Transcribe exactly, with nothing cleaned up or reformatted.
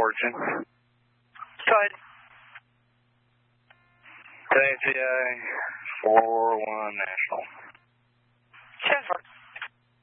origin. Go ahead. K T A four one National. ten four.